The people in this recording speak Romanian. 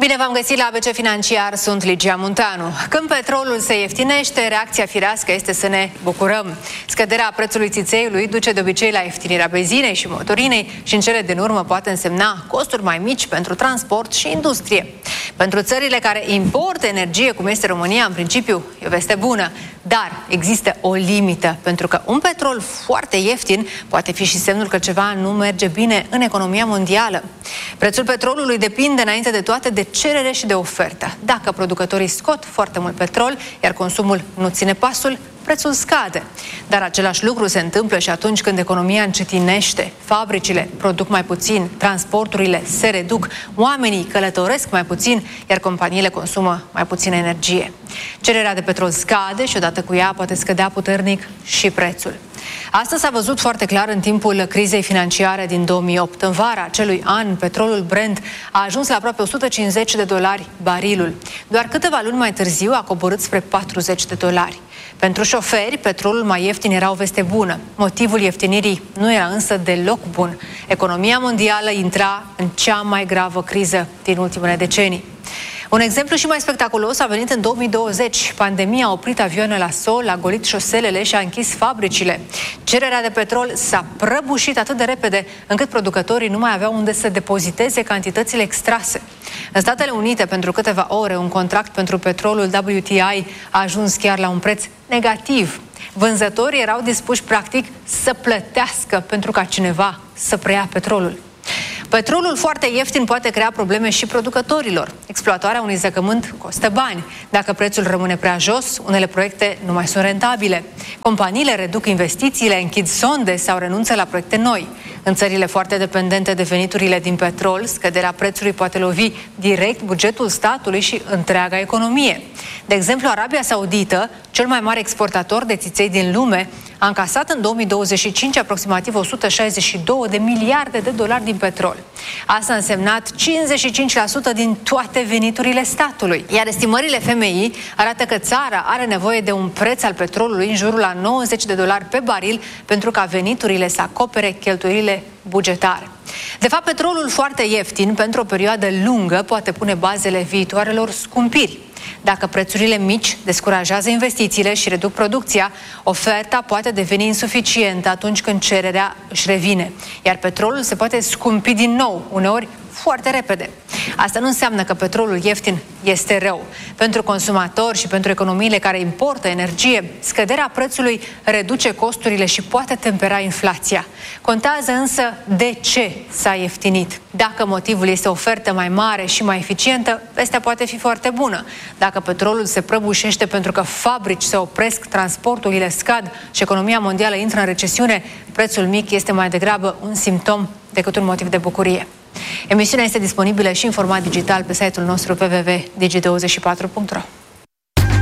Bine v-am găsit la ABC Financiar, sunt Ligia Munteanu. Când petrolul se ieftinește, reacția firească este să ne bucurăm. Scăderea prețului țițeiului duce de obicei la ieftinirea benzinei și motorinei și în cele din urmă poate însemna costuri mai mici pentru transport și industrie. Pentru țările care importă energie, cum este România, în principiu e o veste bună, dar există o limită, pentru că un petrol foarte ieftin poate fi și semnul că ceva nu merge bine în economia mondială. Prețul petrolului depinde înainte de toate de cerere și de ofertă. Dacă producătorii scot foarte mult petrol, iar consumul nu ține pasul, prețul scade. Dar același lucru se întâmplă și atunci când economia încetinește. Fabricile produc mai puțin, transporturile se reduc, oamenii călătoresc mai puțin, iar companiile consumă mai puțină energie. Cererea de petrol scade și odată cu ea poate scădea puternic și prețul. Asta s-a văzut foarte clar în timpul crizei financiare din 2008. În vara acelui an, petrolul Brent a ajuns la aproape $150 barilul. Doar câteva luni mai târziu a coborât spre $40. Pentru șoferi, petrolul mai ieftin era o veste bună. Motivul ieftinirii nu era însă deloc bun. Economia mondială intra în cea mai gravă criză din ultimele decenii. Un exemplu și mai spectaculos a venit în 2020. Pandemia a oprit avioane la sol, a golit șoselele și a închis fabricile. Cererea de petrol s-a prăbușit atât de repede încât producătorii nu mai aveau unde să depoziteze cantitățile extrase. În Statele Unite, pentru câteva ore, un contract pentru petrolul WTI a ajuns chiar la un preț negativ. Vânzătorii erau dispuși, practic, să plătească pentru ca cineva să preia petrolul. Petrolul foarte ieftin poate crea probleme și producătorilor. Exploatarea unui zăcământ costă bani. Dacă prețul rămâne prea jos, unele proiecte nu mai sunt rentabile. Companiile reduc investițiile, închid sonde sau renunță la proiecte noi. În țările foarte dependente de veniturile din petrol, scăderea prețului poate lovi direct bugetul statului și întreaga economie. De exemplu, Arabia Saudită, cel mai mare exportator de țiței din lume, a încasat în 2025 aproximativ $162 de miliarde din petrol. Asta a însemnat 55% din toate veniturile statului. Iar estimările FMI arată că țara are nevoie de un preț al petrolului în jurul la $90 pe baril pentru ca veniturile să acopere cheltuielile bugetare. De fapt, petrolul foarte ieftin pentru o perioadă lungă poate pune bazele viitoarelor scumpiri. Dacă prețurile mici descurajează investițiile și reduc producția, oferta poate deveni insuficientă atunci când cererea își revine, iar petrolul se poate scumpi din nou, uneori foarte repede. Asta nu înseamnă că petrolul ieftin este rău. Pentru consumatori și pentru economiile care importă energie, scăderea prețului reduce costurile și poate tempera inflația. Contează însă de ce s-a ieftinit. Dacă motivul este o ofertă mai mare și mai eficientă, vestea poate fi foarte bună. Dacă petrolul se prăbușește pentru că fabrici se opresc, transporturile scad și economia mondială intră în recesiune, prețul mic este mai degrabă un simptom decât un motiv de bucurie. Emisiunea este disponibilă și în format digital pe site-ul nostru www.digi24.ro.